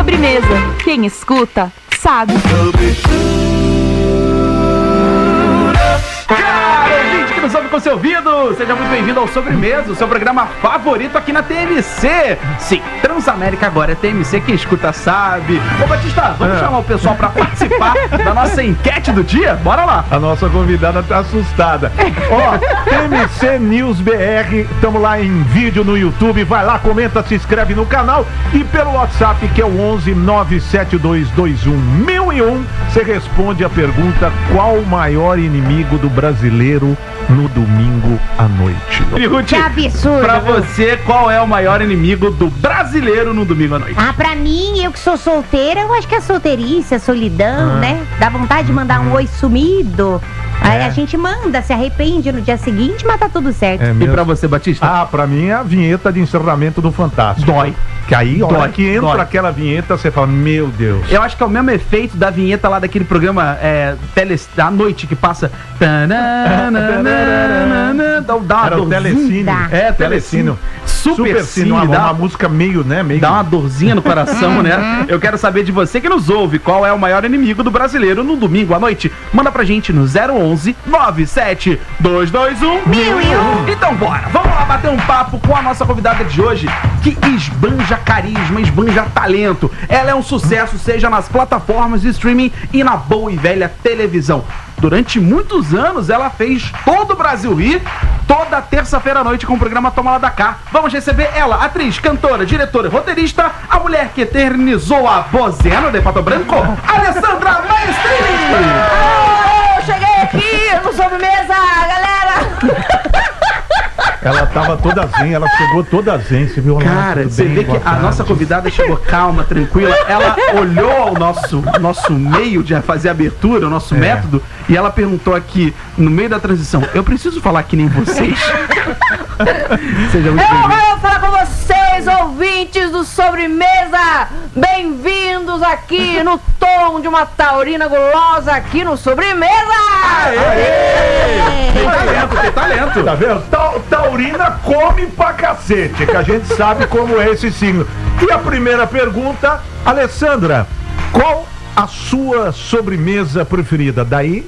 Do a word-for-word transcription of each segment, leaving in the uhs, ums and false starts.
Sobremesa. Quem escuta, sabe. Sobe com seu ouvido, seja muito bem-vindo ao Sobremesa, o seu programa favorito aqui na T M C. Sim, Transamérica agora é T M C, quem escuta sabe. Ô Batista, vamos é. chamar o pessoal pra participar da nossa enquete do dia? Bora lá. A nossa convidada tá assustada. Ó, T M C News B R, estamos lá em vídeo no YouTube, vai lá, comenta, se inscreve no canal e pelo WhatsApp que é o onze nove sete dois dois um mil e um, você responde a pergunta: qual o maior inimigo do brasileiro no domingo à noite? Pergunte, que absurdo. Pra você, qual é o maior inimigo do brasileiro no domingo à noite? Ah, pra mim, eu que sou solteira, eu acho que a solteirice, a solidão, ah. né? Dá vontade de mandar um oi sumido. Aí é. a gente manda, se arrepende no dia seguinte, mas tá tudo certo. É e pra você, Batista? Ah, pra mim é a vinheta de encerramento do Fantástico. Dói. Que aí, Dói. hora que entra Dói. aquela vinheta, você fala, meu Deus. Eu acho que é o mesmo efeito da vinheta lá daquele programa é, tele, da noite que passa. Dá uma Era o Telecine. É, Telecine. Super, Super Cine, uma, uma música meio, né? Meio... Dá uma dorzinha no coração, né? Eu quero saber de você que nos ouve, qual é o maior inimigo do brasileiro no domingo à noite? Manda pra gente no zero onze nove sete dois dois um mil e um. Então bora, vamos lá bater um papo com a nossa convidada de hoje, que esbanja carisma, esbanja talento. Ela é um sucesso, seja nas plataformas de streaming e na boa e velha televisão. Durante muitos anos, ela fez todo o Brasil rir, toda terça-feira à noite com o programa Toma Lá da Cá. Vamos receber ela, atriz, cantora, diretora e roteirista, a mulher que eternizou a Bozena de Pato Branco, Alessandra Maestrini! Oh, cheguei aqui no Sobremesa, galera! Ela tava toda zen, ela chegou toda zen, você viu? Cara, você vê que a nossa convidada chegou calma, tranquila, ela olhou ao nosso, nosso meio de fazer a abertura, o nosso é. método, e ela perguntou aqui, no meio da transição, eu preciso falar que nem vocês? Seja muito bem-vindo. Eu vou falar com vocês, ouvintes do Sobremesa! Bem-vindos aqui no tom de uma taurina gulosa aqui no Sobremesa! Aê! Aê! Tem talento, tem talento! Tá vendo? Ta taurina come pra cacete, que a gente sabe como é esse signo. E a primeira pergunta, Alessandra, qual a sua sobremesa preferida? Daí?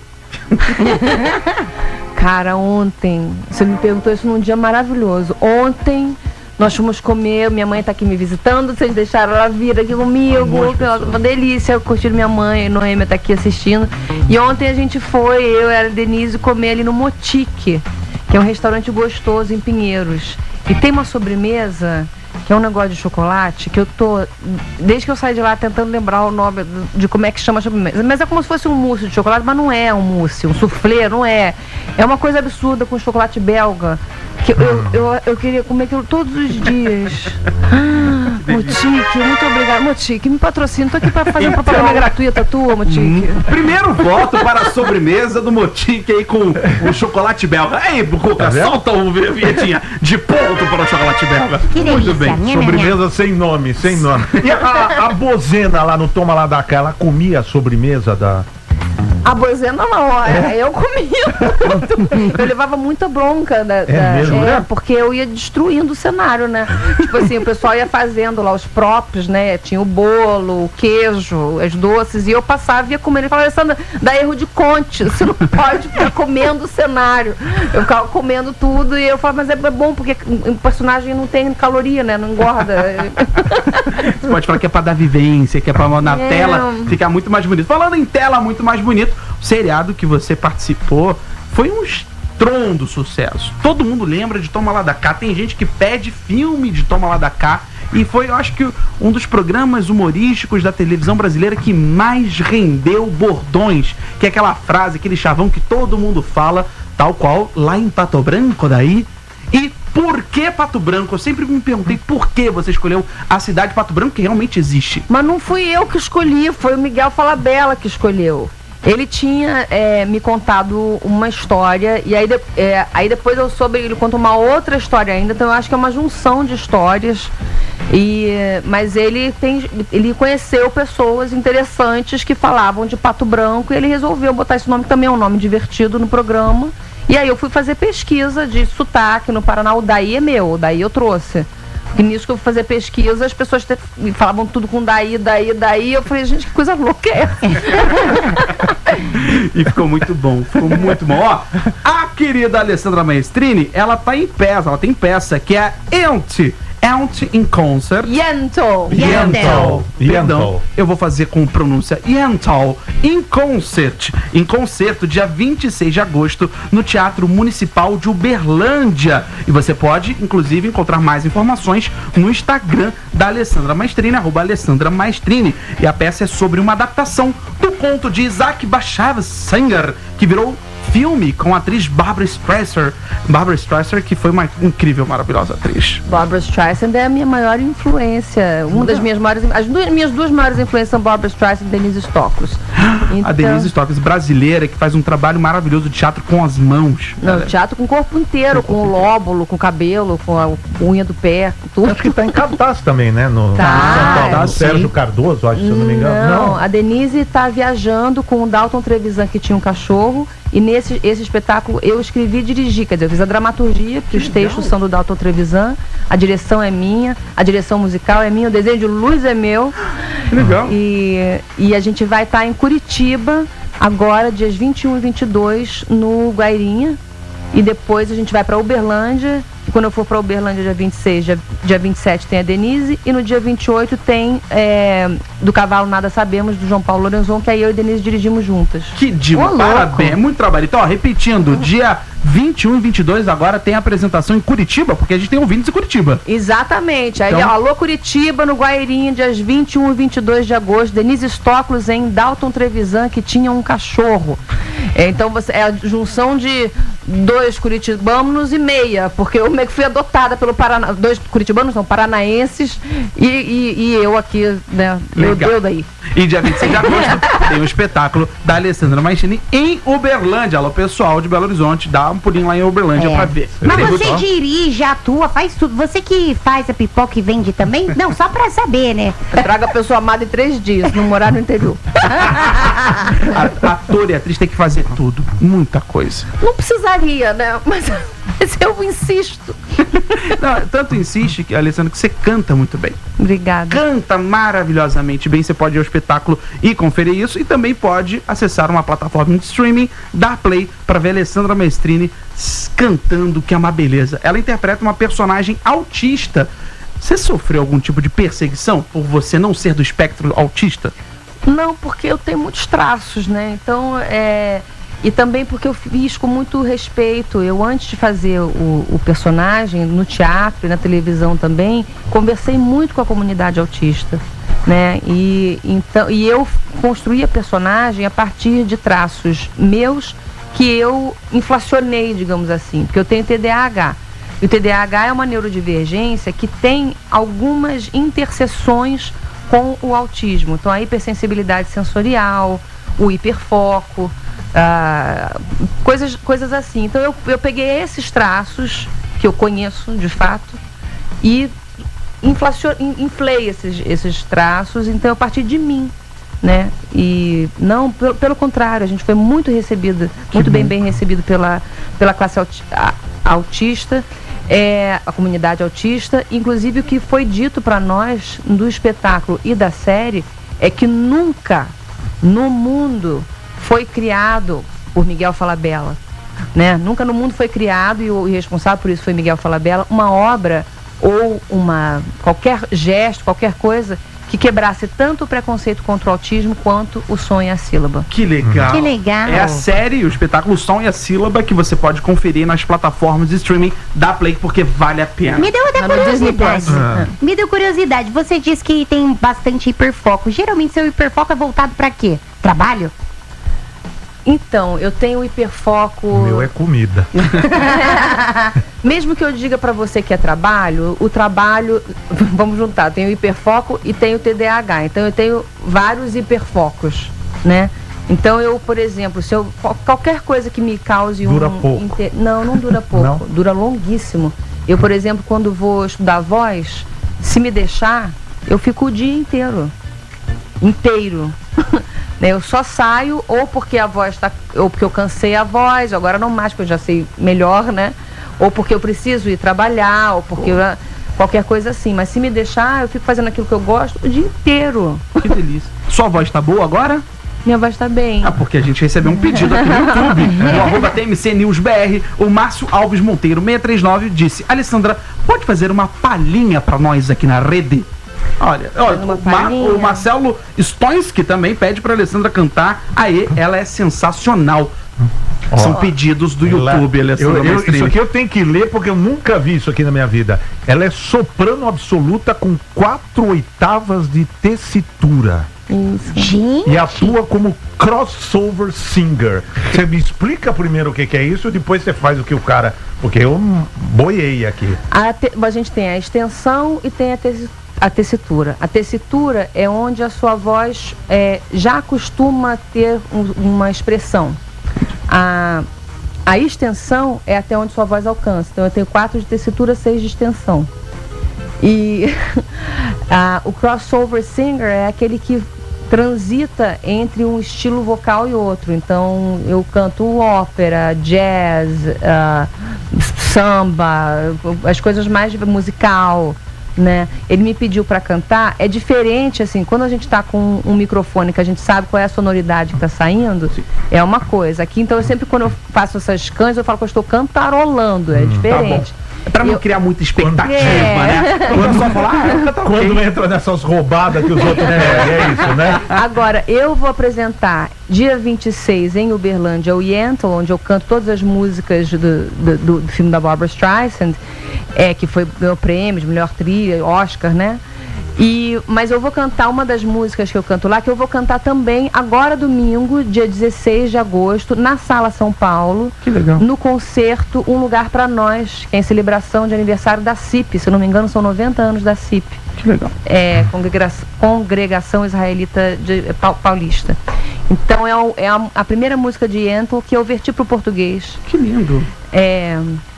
Cara, ontem, você me perguntou isso num dia maravilhoso. Ontem nós fomos comer, minha mãe tá aqui me visitando, vocês deixaram ela vir aqui comigo, uma delícia, eu curti minha mãe, Noêmia tá aqui assistindo. E ontem a gente foi, eu e a Denise, comer ali no Motique, que é um restaurante gostoso em Pinheiros. E tem uma sobremesa, que é um negócio de chocolate, que eu tô, desde que eu saí de lá, tentando lembrar o nome de como é que chama a sobremesa. Mas é como se fosse um mousse de chocolate, mas não é um mousse, um soufflé, não é. É uma coisa absurda com chocolate belga, que eu, eu, eu queria comer aquilo todos os dias. Ah, Motique, muito obrigada. Motique, me patrocina, tô aqui pra fazer uma propaganda gratuita tua, Motique. Primeiro voto para a sobremesa do Motique aí com o chocolate belga. Aí, Bucuca, tá solta o vinhetinha de ponto para o chocolate belga. Que delícia. Muito bem, minha, sobremesa minha. sem nome, sem nome. E a, a Bozena lá no Toma Lá da Cá, ela comia a sobremesa da... A Bozena não, é. eu comia muito. Eu levava muita bronca da, é da, mesmo, é, né? porque eu ia destruindo o cenário, né? Tipo assim, o pessoal ia fazendo lá os próprios, né? Tinha o bolo, o queijo, as doces, e eu passava e ia comendo. Ele falava, Alessandra, dá erro de conte, você não pode ficar comendo o cenário. Eu ficava comendo tudo e eu falava, mas é bom, porque o personagem não tem caloria, né? Não engorda. Você pode falar que é pra dar vivência, que é pra na é. tela ficar muito mais bonito. Falando em tela muito mais bonito, o seriado que você participou foi um estrondo sucesso. Todo mundo lembra de Toma Lá da Cá. Tem gente que pede filme de Toma Lá da Cá. E foi, eu acho que, um dos programas humorísticos da televisão brasileira que mais rendeu bordões. Que é aquela frase, aquele chavão que todo mundo fala, tal qual lá em Pato Branco daí. E por que Pato Branco? Eu sempre me perguntei por que você escolheu a cidade de Pato Branco, que realmente existe. Mas não fui eu que escolhi, foi o Miguel Falabella que escolheu. Ele tinha é, me contado uma história e aí, de, é, aí depois eu soube, ele conta uma outra história ainda, então eu acho que é uma junção de histórias. E, mas ele, tem, ele conheceu pessoas interessantes que falavam de Pato Branco e ele resolveu botar esse nome, que também é um nome divertido, no programa. E aí eu fui fazer pesquisa de sotaque no Paraná, o daí é meu, o daí eu trouxe. E nisso que eu fui fazer pesquisa, as pessoas te, falavam tudo com daí, daí, daí. Eu falei, gente, que coisa louca é essa? E ficou muito bom, ficou muito bom. Ó, a querida Alessandra Maestrini, ela tá em peça, ela tem peça que é Ent. Ent in Concert. Yentl. Yentl. Perdão, eu vou fazer com pronúncia Yentl in Concert. Em concerto, dia vinte e seis de agosto, no Teatro Municipal de Uberlândia. E você pode, inclusive, encontrar mais informações no Instagram da Alessandra Maestrini, arroba Alessandra Maestrini. E a peça é sobre uma adaptação do conto de Isaac Bashevis Singer, que virou filme com a atriz Barbra Streisand. Barbra Streisand, que foi uma incrível, maravilhosa atriz. Barbra Streisand é a minha maior influência. Uma das minhas maiores... As duas, minhas duas maiores influências são Barbra Streisand e Denise Stoklos. Então, a Denise Stoklos, brasileira, que faz um trabalho maravilhoso de teatro com as mãos. Não, Ela... teatro com o corpo inteiro, com, com o lóbulo, com o cabelo, com a unha do pé, com tudo. Acho que tá em cartaz também, né? No, Tá. no São Paulo, Tá, no Sérgio sim. Cardoso, acho, se eu não me engano. Não, a Denise tá viajando com o Dalton Trevisan, que tinha um cachorro, e nesse esse espetáculo eu escrevi e dirigi, quer dizer, eu fiz a dramaturgia, porque os textos são do Dalton Trevisan, a direção é minha, a direção musical é minha, o desenho de luz é meu. Que legal. E, e a gente vai estar em Curitiba, agora, dias vinte e um e vinte e dois, no Guairinha, e depois a gente vai para Uberlândia. E quando eu for para Uberlândia, dia vinte e seis, dia, dia vinte e sete tem a Denise, e no dia vinte e oito tem é, Do Cavalo Nada Sabemos, do João Paulo Lorenzon, que aí eu e Denise dirigimos juntas. Que diva, Ô, louco. parabéns, muito trabalho. Então, ó, repetindo, dia vinte e um e vinte e dois agora tem a apresentação em Curitiba, porque a gente tem ouvintes em Curitiba. Exatamente. Aí, Então- ó, alô Curitiba, no Guairinha, dias vinte e um e vinte e dois de agosto, Denise Stoklos em Dalton Trevisan, que tinha um cachorro. É, então, você, é a junção de dois curitibanos e meia, porque eu meio que fui adotada pelo Paraná, dois curitibanos, não, paranaenses, e, e, e eu aqui, né, meu Legal. Deus daí. E dia vinte e seis de agosto tem um espetáculo da Alessandra Maestrini em Uberlândia. Alô, pessoal de Belo Horizonte, dá um pulinho lá em Uberlândia É. pra ver. Mas Tem você muito- dirige, atua, faz tudo. Você que faz a pipoca e vende também? Não, só pra saber, né? Traga a pessoa amada em três dias, não morar no interior. A- Ator e atriz tem que fazer tudo, muita coisa. Não precisaria, né? Mas, mas eu insisto. Não, tanto insiste, que, Alessandra, que você canta muito bem. Obrigada. Canta maravilhosamente bem. Você pode ir ao espetáculo e conferir isso, e também pode acessar uma plataforma de streaming, dar play para ver a Alessandra Maestrini s- cantando, que é uma beleza. Ela interpreta uma personagem autista. Você sofreu algum tipo de perseguição por você não ser do espectro autista? Não, porque eu tenho muitos traços, né? Então, é... E também porque eu fiz com muito respeito. Eu, antes de fazer o, o personagem, no teatro e na televisão também, conversei muito com a comunidade autista, né? E, então, e eu construí a personagem a partir de traços meus que eu inflacionei, digamos assim, porque eu tenho T D A H. E o T D A H é uma neurodivergência que tem algumas interseções com o autismo. Então, a hipersensibilidade sensorial, o hiperfoco, ah, coisas, coisas assim. Então, eu, eu peguei esses traços, que eu conheço de fato, e inflacio, in- inflei esses, esses traços, então, a partir de mim, né? E não, pelo, pelo contrário, a gente foi muito recebida, muito bem, bem recebido pela, pela classe auti- a- autista, é, a comunidade autista. Inclusive, o que foi dito para nós do espetáculo e da série é que nunca no mundo foi criado por Miguel Falabella, né? Nunca no mundo foi criado, e o e responsável por isso foi Miguel Falabella, uma obra ou uma qualquer gesto, qualquer coisa que quebrasse tanto o preconceito contra o autismo quanto o som e a sílaba. Que legal. Que legal. É a série, o espetáculo Som e a Sílaba, que você pode conferir nas plataformas de streaming da Play, porque vale a pena. Me deu até Tá no Disney curiosidade. Plus. Ah. Me deu curiosidade. Você disse que tem bastante hiperfoco. Geralmente seu hiperfoco é voltado pra quê? Trabalho? Então, eu tenho hiperfoco. O meu é comida. Mesmo que eu diga pra você que é trabalho, o trabalho, vamos juntar, tem o hiperfoco e tem o T D A H. Então eu tenho vários hiperfocos, né? Então eu, por exemplo, se eu qual- qualquer coisa que me cause um Dura pouco. inte- não, não dura pouco, Não? dura longuíssimo. Eu, por exemplo, quando vou estudar voz, se me deixar, eu fico o dia inteiro. Inteiro. Né, eu só saio ou porque a voz tá, ou porque eu cansei a voz, agora não mais, porque eu já sei melhor, né? Ou porque eu preciso ir trabalhar, ou porque eu, qualquer coisa assim. Mas se me deixar, eu fico fazendo aquilo que eu gosto o dia inteiro. Que delícia. Sua voz tá boa agora? Minha voz tá bem. Ah, porque a gente recebeu um pedido aqui no YouTube. No arroba T M C News B R, o Márcio Alves Monteiro seiscentos e trinta e nove disse: Alessandra, pode fazer uma palhinha pra nós aqui na rede? Olha, olha o, Mar, o Marcelo Stoinski também pede pra Alessandra cantar. Aê, ela é sensacional. Oh. São pedidos do YouTube, Alessandra. Eu, eu, isso aqui eu tenho que ler porque eu nunca vi isso aqui na minha vida. Ela é soprano absoluta com quatro oitavas de tessitura. Isso. Gente. E atua como crossover singer. Você me explica primeiro o que, que é isso, depois você faz o que o cara... Porque eu boiei aqui. A, te, a gente tem a extensão e tem a, te, a tessitura. A tessitura é onde a sua voz é, já costuma ter um, uma expressão. A, a extensão é até onde sua voz alcança. Então eu tenho quatro de tessitura, seis de extensão. E a, o crossover singer é aquele que transita entre um estilo vocal e outro. Então eu canto ópera, jazz, uh, samba, as coisas mais musical, né? Ele me pediu para cantar. É diferente assim, quando a gente tá com um microfone que a gente sabe qual é a sonoridade que tá saindo. Sim. É uma coisa. Aqui então eu sempre, quando eu faço essas canções, eu falo que eu estou cantarolando. É hum, diferente. Tá É pra não eu... criar muita expectativa, é. né? Quando só falar, ah, tá quando okay. entra nessas roubadas que os outros pegam, é isso, né? Agora, eu vou apresentar dia vinte e seis em Uberlândia o Yentl, onde eu canto todas as músicas do, do, do, do filme da Barbra Streisand, é, que foi meu prêmio de melhor trilha, Oscar, né? E, mas eu vou cantar uma das músicas que eu canto lá, que eu vou cantar também agora domingo, dia dezesseis de agosto, na Sala São Paulo. Que legal. No concerto Um Lugar Pra Nós, que é em celebração de aniversário da C I P. Se eu não me engano, são noventa anos da C I P. Que legal. É, Congregação, Congregação Israelita de, Paulista. Então é, o, é a, a primeira música de Yentl que eu verti pro português. Que lindo. É...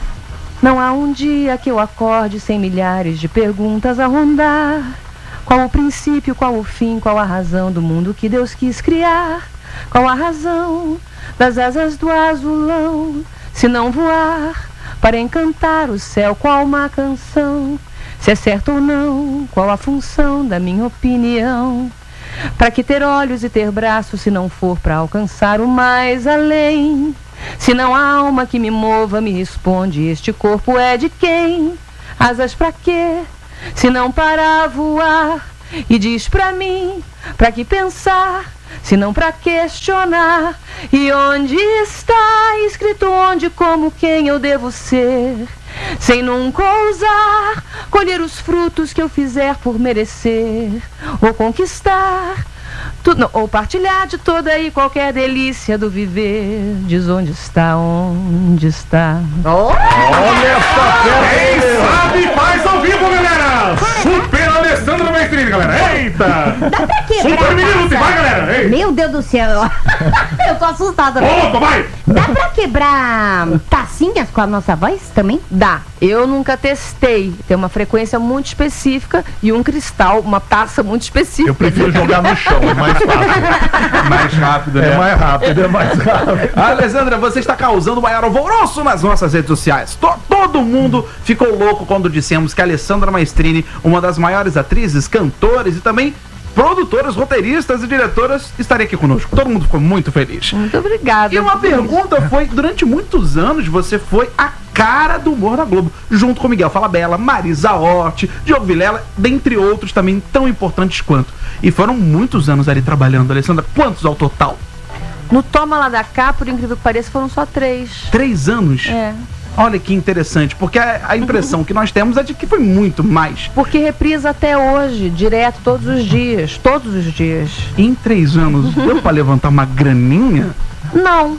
Não há um dia que eu acorde sem milhares de perguntas a rondar. Qual o princípio, qual o fim, qual a razão do mundo que Deus quis criar? Qual a razão das asas do azulão, se não voar para encantar o céu, qual uma canção? Se é certo ou não, qual a função da minha opinião? Para que ter olhos e ter braços se não for para alcançar o mais além? Se não há alma que me mova, me responde, este corpo é de quem? Asas pra quê? Se não para voar, e diz pra mim, pra que pensar, se não pra questionar? E onde está escrito onde, como, quem eu devo ser? Sem nunca ousar colher os frutos que eu fizer por merecer, ou conquistar tudo, não, ou partilhar de toda e qualquer delícia do viver. Diz onde está, onde está. Oh. Olha essa fera! Quem sabe faz ao vivo, galera! Super Alessandra Maestrini, galera! Eita! Dá pra quebrar? Super menino, vai, galera! Ei. Meu Deus do céu! Eu tô assustada. Opa, vai! Dá pra quebrar tacinhas com a nossa voz também? Dá. Eu nunca testei. Tem uma frequência muito específica e um cristal, uma taça muito específica. Eu prefiro jogar no chão, é mais fácil. Mais rápido, né? É mais rápido, é mais rápido. Alessandra, você está causando o maior alvoroço nas nossas redes sociais. To- todo mundo ficou louco quando dissemos que a Alessandra Maestrini, uma das maiores atrizes, cantores e também produtoras, roteiristas e diretoras, estaria aqui conosco. Todo mundo ficou muito feliz. Muito obrigada. E uma pergunta foi, durante muitos anos, você foi a cara do humor da Globo, junto com Miguel Falabella, Marisa Hort, Diogo Vilela, dentre outros também tão importantes quanto. E foram muitos anos ali trabalhando, Alessandra. Quantos ao total? No Toma Lá da Cá, por incrível que pareça, foram só três. Três anos? É. Olha que interessante, porque a, a impressão que nós temos é de que foi muito mais. Porque reprisa até hoje, direto, todos os dias. Todos os dias. Em três anos, deu pra levantar uma graninha? Não.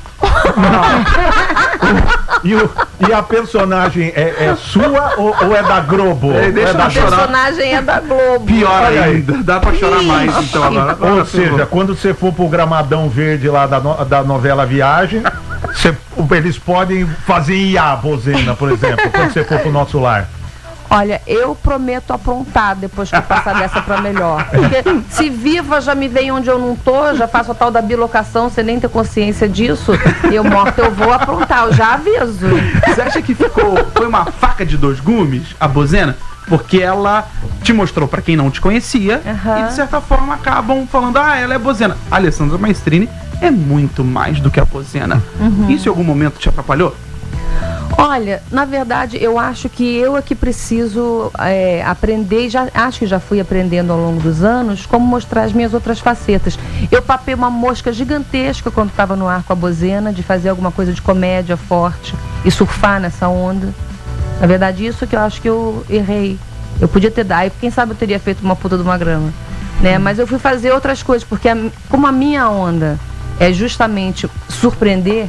E, o, e a personagem é, é sua ou, ou é da Globo? É, deixa é da ela A chorar. personagem é da Globo. Pior Olha aí. ainda, dá pra chorar mais então agora. Ou seja, quando você for pro gramadão verde lá da, no, da novela Viagem, você, eles podem fazer I A, Bozena, por exemplo, quando você for pro Nosso Lar. Olha, eu prometo aprontar depois que eu passar dessa pra melhor. Porque se viva já me vem onde eu não tô, já faço a tal da bilocação sem nem ter consciência disso, e eu morta eu vou aprontar, eu já aviso. Você acha que ficou, foi uma faca de dois gumes, a Bozena? porque ela te mostrou pra quem não te conhecia Uhum. e de certa forma acabam falando, ah, ela é bozena. A Alessandra Maestrini é muito mais do que a bozena. Uhum. Isso em algum momento te atrapalhou? Olha, na verdade, eu acho que eu é que preciso é, aprender, já, acho que já fui aprendendo ao longo dos anos, como mostrar as minhas outras facetas. Eu papei uma mosca gigantesca quando estava no ar com a bozena, de fazer alguma coisa de comédia forte e surfar nessa onda. Na verdade, isso que eu acho que eu errei. Eu podia ter dado, quem sabe eu teria feito uma puta de uma grama, né? Mas eu fui fazer outras coisas, porque a, como a minha onda é justamente surpreender,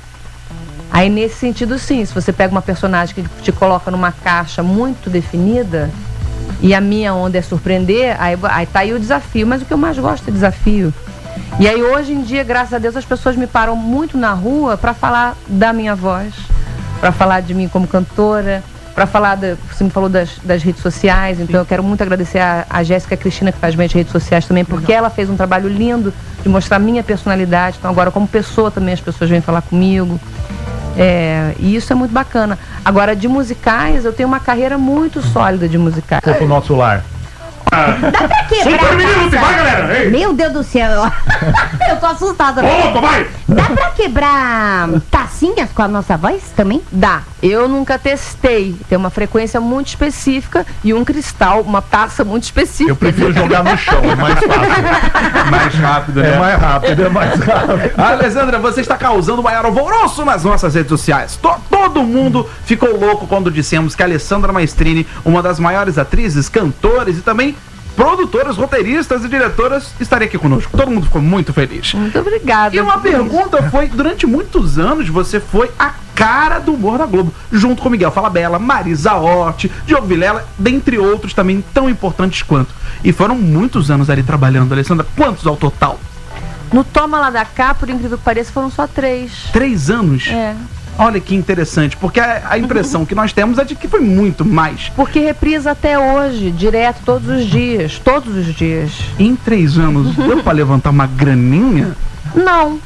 aí nesse sentido sim, se você pega uma personagem que te coloca numa caixa muito definida e a minha onda é surpreender, aí, aí tá aí o desafio, mas o que eu mais gosto é desafio. E aí hoje em dia, graças a Deus, as pessoas me param muito na rua para falar da minha voz, para falar de mim como cantora, para falar, da, você me falou das, das redes sociais, então eu quero muito agradecer a, a Jéssica Cristina, que faz bem as redes sociais também, porque ela fez um trabalho lindo de mostrar a minha personalidade, então agora como pessoa também as pessoas vêm falar comigo. É, e isso é muito bacana. Agora, de musicais, eu tenho uma carreira muito sólida de musicais. Foi pro nosso lar. Dá pra quebrar. Super minuto, vai, galera! Ei. Meu Deus do céu. Eu tô assustada. Opa, vai! Dá pra quebrar tacinhas com a nossa voz também? Dá. Eu nunca testei. Tem uma frequência muito específica e um cristal, uma taça muito específica. Eu prefiro jogar no chão, é mais fácil. Mais rápido, né? É mais rápido, é mais rápido. Alessandra, você está causando o maior alvoroço nas nossas redes sociais. To- todo mundo ficou louco quando dissemos que a Alessandra Maestrini, uma das maiores atrizes, cantores e também produtoras, roteiristas e diretoras, estaria aqui conosco. Todo mundo ficou muito feliz. Muito obrigada. E uma pergunta foi, durante muitos anos, você foi a cara do humor da Globo, junto com Miguel Falabella, Marisa Hort, Diogo Vilela, dentre outros também tão importantes quanto. E foram muitos anos ali trabalhando, Alessandra. Quantos ao total? No Toma Lá da Cá, por incrível que pareça, foram só três. Três anos? É. Olha que interessante, porque a, a impressão que nós temos é de que foi muito mais. Porque reprisa até hoje, direto, todos os dias. Todos os dias. Em três anos, deu pra levantar uma graninha? Não.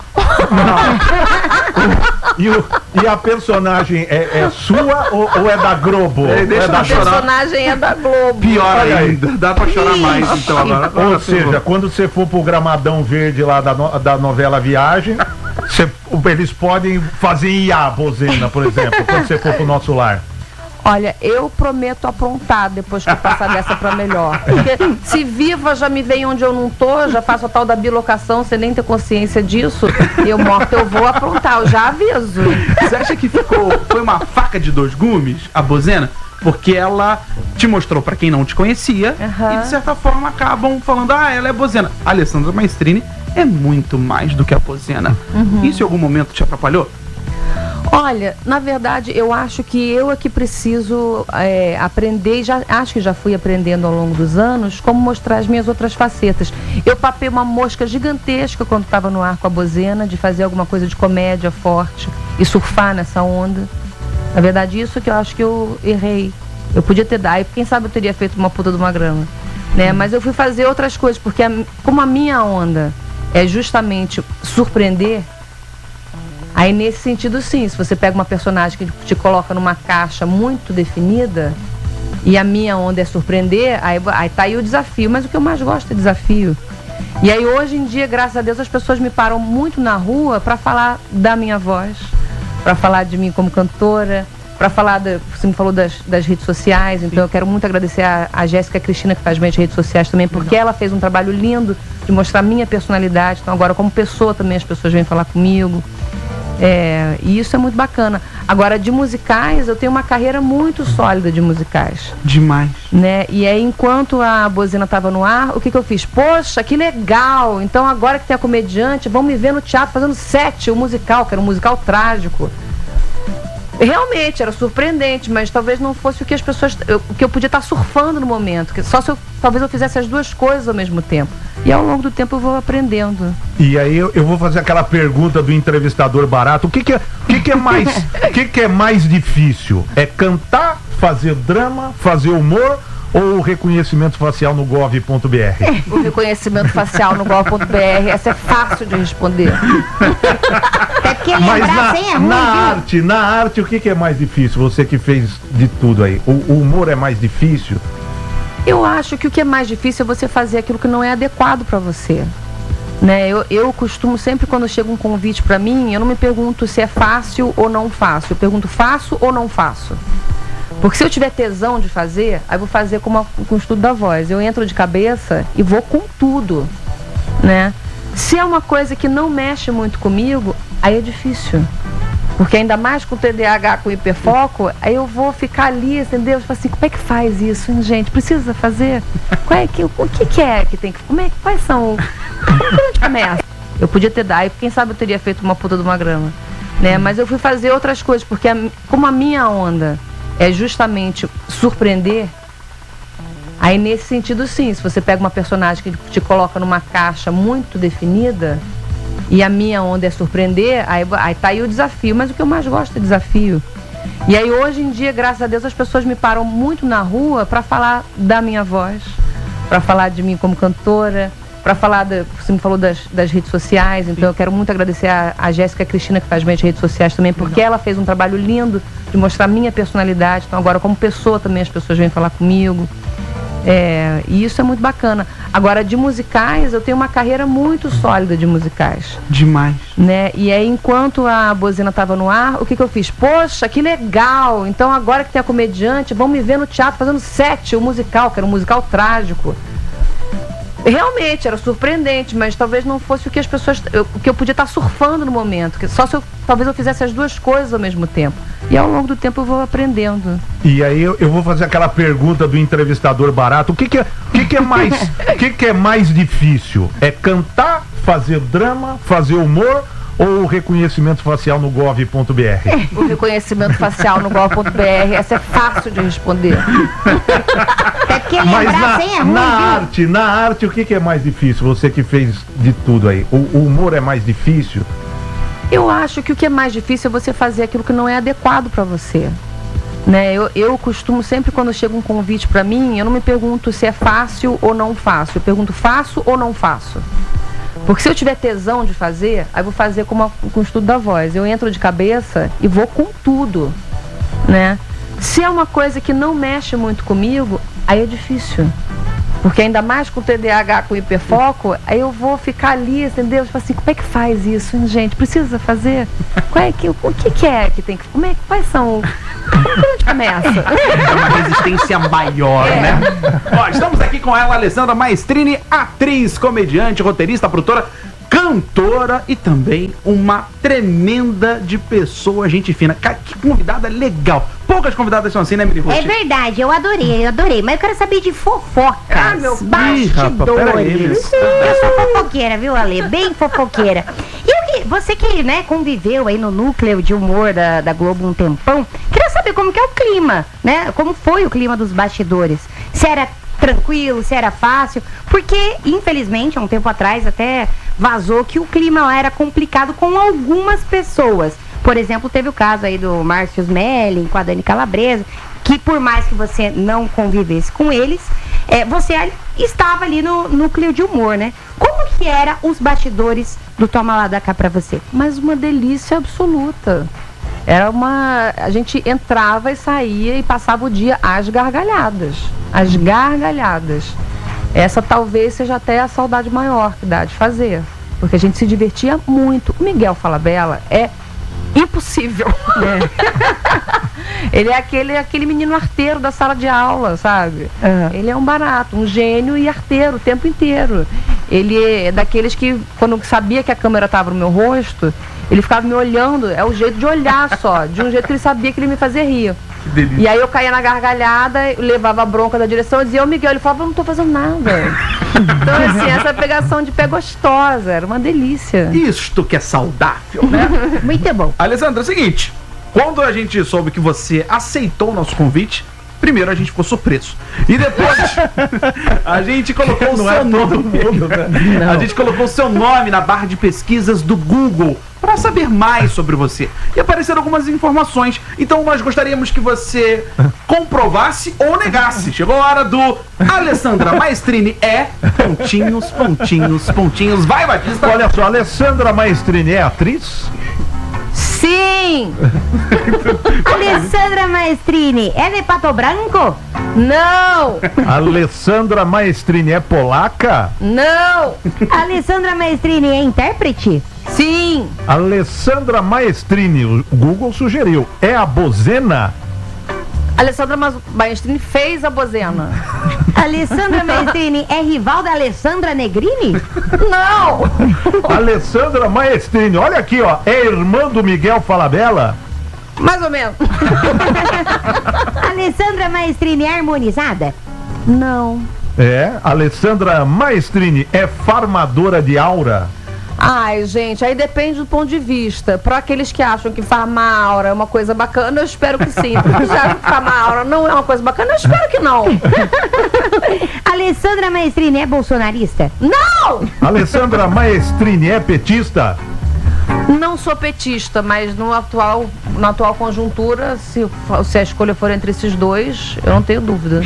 E, o- e a personagem é, é sua ou, ou é da Globo? É, deixa é da eu A chorar. personagem é da Globo. Pior Olha aí. ainda, dá pra chorar mais então agora. Ou seja, quando você for pro gramadão verde lá da, no- da novela Viagem, você- eles podem fazer I A, bozena, por exemplo, quando você for pro nosso lar. Olha, eu prometo aprontar depois que eu passar dessa pra melhor. Porque se viva já me vem onde eu não tô, já faço a tal da bilocação sem nem ter consciência disso, e eu morto eu vou aprontar, eu já aviso. Você acha que ficou, foi uma faca de dois gumes, a bozena? Porque ela te mostrou pra quem não te conhecia Uhum. e de certa forma acabam falando, ah, ela é bozena. A Alessandra Maestrini é muito mais do que a bozena. Isso em algum momento te atrapalhou? Olha, na verdade, eu acho que eu é que preciso é, aprender, já, acho que já fui aprendendo ao longo dos anos, como mostrar as minhas outras facetas. Eu papei uma mosca gigantesca quando estava no ar com a bozena, de fazer alguma coisa de comédia forte e surfar nessa onda. Na verdade, isso que eu acho que eu errei. Eu podia ter dado, quem sabe eu teria feito uma puta de uma grama, né? Mas eu fui fazer outras coisas, porque a, como a minha onda é justamente surpreender, aí nesse sentido sim, se você pega uma personagem que te coloca numa caixa muito definida e a minha onda é surpreender, aí, aí tá aí o desafio, mas o que eu mais gosto é desafio. E aí hoje em dia, graças a Deus, as pessoas me param muito na rua para falar da minha voz, para falar de mim como cantora, para falar, da, você me falou das, das redes sociais, então eu quero muito agradecer a, a Jéssica Cristina, que faz bem as redes sociais também, porque ela fez um trabalho lindo de mostrar a minha personalidade, então agora como pessoa também as pessoas vêm falar comigo. É, e isso é muito bacana. Agora, de musicais, eu tenho uma carreira muito sólida de musicais, Demais. né? E aí, enquanto a bozena estava no ar, o que que eu fiz? Poxa, que legal! Então, agora que tem a comediante, vão me ver no teatro fazendo sete, o musical, que era um musical trágico. Realmente, era surpreendente, mas talvez não fosse o que as pessoas... eu- o que eu podia estar surfando no momento. Que só se eu, talvez eu fizesse as duas coisas ao mesmo tempo. E ao longo do tempo eu vou aprendendo. E aí eu, eu vou fazer aquela pergunta do entrevistador barato. O que, que, é, o que, que é mais o que, que é mais difícil? É cantar, fazer drama, fazer humor ou reconhecimento facial no gov ponto br? O reconhecimento facial no gov ponto br, essa é fácil de responder. Até porque Mas lembrar na, sem é ruim, na viu? arte, na arte, o que, que é mais difícil? Você que fez de tudo aí. O, o humor é mais difícil? Eu acho que o que é mais difícil é você fazer aquilo que não é adequado para você. Né? Eu, eu costumo sempre, quando chega um convite para mim, eu não me pergunto se é fácil ou não faço. Eu pergunto, faço ou não faço? Porque se eu tiver tesão de fazer, aí eu vou fazer com, uma, com o estudo da voz. Eu entro de cabeça e vou com tudo, né? Se é uma coisa que não mexe muito comigo, aí é difícil. Porque ainda mais com T D A H, com hiperfoco, aí eu vou ficar ali, entendeu? Tipo assim, como é que faz isso, hein, gente? Precisa fazer? Qual é que, o que, que é que tem que... Como é, quais são... Como que a gente começa? Eu podia ter dado, quem sabe eu teria feito uma puta de uma grama, né? Mas eu fui fazer outras coisas, porque a, como a minha onda é justamente surpreender, aí nesse sentido sim, se você pega uma personagem que te coloca numa caixa muito definida, e a minha onda é surpreender, aí, aí tá aí o desafio, mas o que eu mais gosto é desafio. E aí hoje em dia, graças a Deus, as pessoas me param muito na rua para falar da minha voz, para falar de mim como cantora, para falar, da, você me falou das, das redes sociais, então eu quero muito agradecer a, a Jéssica e a Cristina, que faz minhas redes sociais também, porque ela fez um trabalho lindo de mostrar a minha personalidade, então agora como pessoa também as pessoas vêm falar comigo. É, e isso é muito bacana. Agora, de musicais, eu tenho uma carreira muito sólida de musicais. Demais. Né? E aí, enquanto a Bozina estava no ar, o que, que eu fiz? Poxa, que legal! Então, agora que tem a comediante, vão me ver no teatro fazendo sete, o musical, que era um musical trágico. Realmente, era surpreendente, mas talvez não fosse o que as pessoas... Eu, o que eu podia estar surfando no momento. Que só se eu, talvez eu fizesse as duas coisas ao mesmo tempo. E ao longo do tempo eu vou aprendendo. E aí eu, eu vou fazer aquela pergunta do entrevistador barato. O que, que, é, o que, que é mais o que, que é mais difícil? É cantar, fazer drama, fazer humor ou o reconhecimento facial no gov ponto br? O reconhecimento facial no gov ponto br, essa é fácil de responder. É porque Mas lembrar na, sem é ruim, na viu? arte, na arte, o que, que é mais difícil? Você que fez de tudo aí. O, o humor é mais difícil? Eu acho que o que é mais difícil é você fazer aquilo que não é adequado para você. Né? Eu, eu costumo sempre, quando chega um convite para mim, eu não me pergunto se é fácil ou não faço. Eu pergunto, faço ou não faço? Porque se eu tiver tesão de fazer, aí eu vou fazer com, uma, com o estudo da voz. Eu entro de cabeça e vou com tudo, né? Se é uma coisa que não mexe muito comigo, aí é difícil. Porque ainda mais com o T D A H, com hiperfoco, aí eu vou ficar ali, entendeu? Tipo assim, como é que faz isso, hein, gente? Precisa fazer? Qual é que, o que, que é que tem que... Como é, quais são... Como que a gente começa? É uma resistência maior, É. né? Ó, estamos aqui com ela, Alessandra Maestrini, atriz, comediante, roteirista, produtora, cantora e também uma tremenda de pessoa, gente fina. Cara, que convidada legal. Poucas convidadas são assim, né, Miri É Ruth? verdade, eu adorei, eu adorei. Mas eu quero saber de fofocas, Ah, meu Ih, rapaz, peraí, meu. bastidores. Eu sou fofoqueira, viu, Ale? Bem fofoqueira. E eu que, você que, né, conviveu aí no núcleo de humor da, da Globo um tempão, queria saber como que é o clima, né? Como foi o clima dos bastidores? Se era tranquilo, se era fácil, porque, infelizmente, há um tempo atrás até vazou que o clima lá era complicado com algumas pessoas. Por exemplo, teve o caso aí do Márcio Smelling com a Dani Calabresa, que por mais que você não convivesse com eles, é, você ali- estava ali no núcleo de humor, né? Como que era os bastidores do Toma Lá da Cá pra você? Mas uma delícia absoluta. Era uma... A gente entrava e saía e passava o dia às gargalhadas. Às gargalhadas. Essa talvez seja até a saudade maior que dá de fazer. Porque a gente se divertia muito. O Miguel Falabella é impossível. Ele é aquele, aquele menino arteiro da sala de aula, sabe? Uhum. Ele é um barato, um gênio e arteiro o tempo inteiro. Ele é daqueles que, quando sabia que a câmera estava no meu rosto, ele ficava me olhando, é o jeito de olhar só, de um jeito que ele sabia que ele me fazia rir. Que delícia. E aí eu caía na gargalhada, eu levava a bronca da direção e dizia, ô Miguel, ele falava, eu não tô fazendo nada. Então, assim, essa pegação de pé gostosa, era uma delícia. Isto que é saudável, né? Muito bom. Alessandra, é o seguinte, quando a gente soube que você aceitou o nosso convite, primeiro a gente ficou surpreso. E depois a gente colocou o Não seu é todo nome. mundo, né? A gente colocou o seu nome na barra de pesquisas do Google para saber mais sobre você. E apareceram algumas informações. Então nós gostaríamos que você comprovasse ou negasse. Chegou a hora do Alessandra Maestrini é pontinhos, pontinhos, pontinhos. Vai, Batista. Olha só, Alessandra Maestrini é atriz? Sim! Alessandra Maestrini é de Pato Branco? Não! Alessandra Maestrini é polaca? Não! Alessandra Maestrini é intérprete? Sim! Alessandra Maestrini, o Google sugeriu, é a Bozena? Alessandra Maestrini fez a Bozena. Alessandra Maestrini é rival da Alessandra Negrini? Não! Alessandra Maestrini, olha aqui, ó, é irmã do Miguel Falabella? Mais ou menos. Alessandra Maestrini é harmonizada? Não. É, Alessandra Maestrini é farmadora de aura? Ai, gente, aí depende do ponto de vista. Para aqueles que acham que farmar aura é uma coisa bacana, eu espero que sim. Para aqueles que acham que farmar aura não é uma coisa bacana, eu espero que não. Alessandra Maestrini é bolsonarista? Não! Alessandra Maestrini é petista? Não sou petista, mas no atual, na atual conjuntura, se, se a escolha for entre esses dois, eu não tenho dúvida.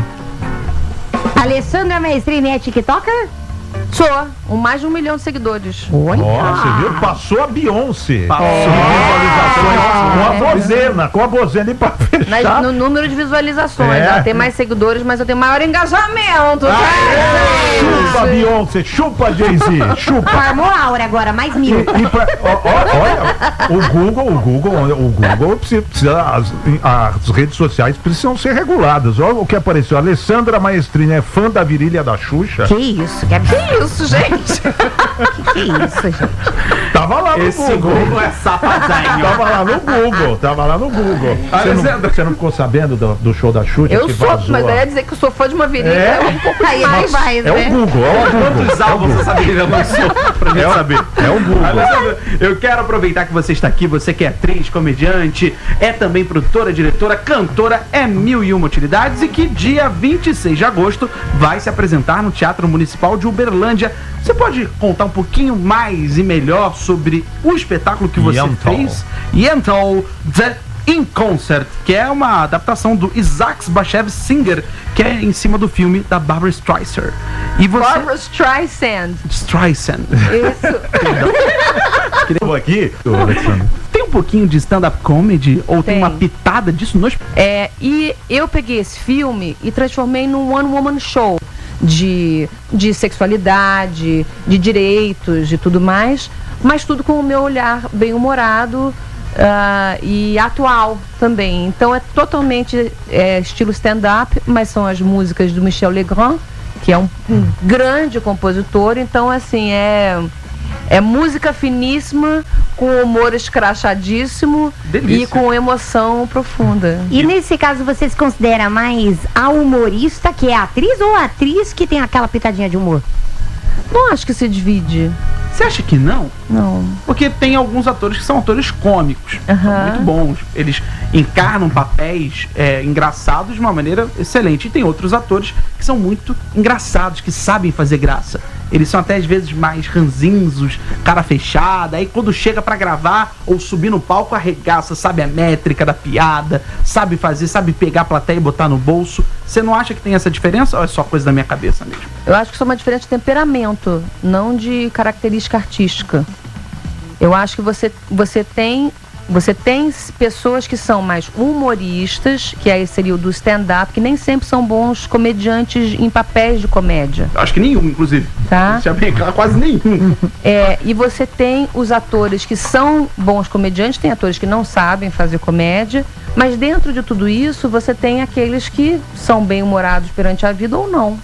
Alessandra Maestrini é tiktoker? Sou, com mais de um milhão de seguidores. Olha, você viu? Passou a Beyoncé. Passou. Visualizações com a Bozena, com a Bozena e pra fechar. Nas, no número de visualizações, É. ela tem mais seguidores, mas eu tenho maior engajamento. Chupa Beyoncé, chupa Jay-Z, chupa. Farmou aura agora, mais E, mil. e pra, ó, ó, olha, o Google, o Google, o Google precisa, precisa as, as redes sociais precisam ser reguladas. Olha o que apareceu. Alessandra Maestrini é fã da virilha da Xuxa. Que isso, que absurdo. Que isso, gente? Que isso, gente. Tava lá no Esse Google. Google é safadinho. Tava lá no Google, tava lá no Google. Você não, Alessandra. você não ficou sabendo do, do show da Xuxa? Eu que sou, vazou mas a- daí é dizer que eu sou fã de uma virilha É. é um pouco Aí mais. vai, É né? o Google, é o Google. Quantos álbuns essa menina lançou pra gente saber? É o Google. Alessandra, eu quero aproveitar que você está aqui, você que é atriz, comediante, é também produtora, diretora, cantora, é mil e uma utilidades e que dia vinte e seis de agosto vai se apresentar no Teatro Municipal de Uberlândia. Você pode contar um pouquinho mais e melhor sobre o espetáculo que você Yentl. fez? Yentl The In Concert, que é uma adaptação do Isaac Bashevis Singer, que é em cima do filme da Barbra Streisand. E você... Barbra Streisand. Streisand. Isso. Estou aqui, ô, Alessandro. Tem um pouquinho de stand-up comedy? Ou tem. Tem. uma pitada disso no espetáculo? É, e eu peguei esse filme e transformei num one-woman show de, de sexualidade, de direitos, de tudo mais, mas tudo com o meu olhar bem humorado ah, e atual também. Então é totalmente é, estilo stand-up, mas são as músicas do Michel Legrand, que é um, um grande compositor. Então, assim, é, é música finíssima, com humor escrachadíssimo Delícia. e com emoção profunda. E nesse caso, você se considera mais a humorista, que é a atriz, ou a atriz que tem aquela pitadinha de humor? Não acho que se divide. Você acha que não? Não. Porque tem alguns atores que são atores cômicos, Aham. são muito bons. Eles encarnam papéis é, engraçados de uma maneira excelente. E tem outros atores que são muito engraçados, que sabem fazer graça. Eles são até às vezes mais ranzinzos, cara fechada. Aí quando chega pra gravar ou subir no palco, arregaça, sabe a métrica da piada, sabe fazer, sabe pegar a plateia e botar no bolso. Você não acha que tem essa diferença ou é só coisa da minha cabeça mesmo? Eu acho que isso é uma diferença de temperamento, não de característica artística. Eu acho que você, você tem você tem pessoas que são mais humoristas, que aí seria o do stand-up, que nem sempre são bons comediantes em papéis de comédia, Eu acho que nenhum, inclusive. tá? Se é bem claro, quase nenhum. É, e você tem os atores que são bons comediantes, tem atores que não sabem fazer comédia, mas dentro de tudo isso você tem aqueles que são bem humorados perante a vida ou não,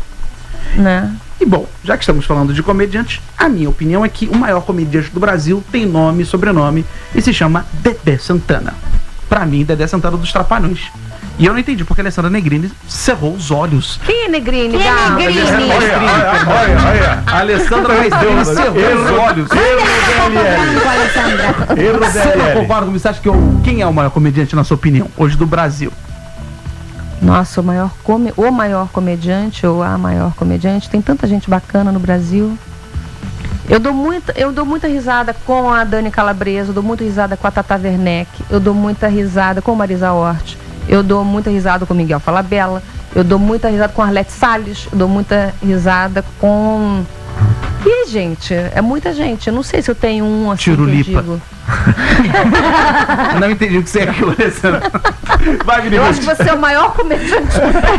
né? E bom, já que estamos falando de comediantes, a minha opinião é que o maior comediante do Brasil tem nome e sobrenome e se chama Dedé Santana. Pra mim, Dedé Santana dos Trapalhões. E eu não entendi porque a Alessandra Negrini cerrou os olhos. Quem é Negrini? Quem é Gá? Negrini? Olha, olha, olha, olha. A Alessandra Negrini cerrou os olhos. Branco, Alessandra. Erro do Você não D L L. concorda comigo? Você acha que eu- quem é o maior comediante, na sua opinião, hoje do Brasil? Nossa, o maior, come... o maior comediante ou a maior comediante. Tem tanta gente bacana no Brasil. Eu dou muita, eu dou muita risada com a Dani Calabresa, eu dou muita risada com a Tata Werneck, eu dou muita risada com Marisa Hort, eu dou muita risada com Miguel Falabella, eu dou muita risada com Arlete Salles, eu dou muita risada com... Ih, gente, é muita gente. Eu não sei se eu tenho um assim Tirulipa. que eu digo. Eu não entendi o que você é aquilo, Alessandra. Vai, Vini Eu acho que Ruth. você é o maior comediante.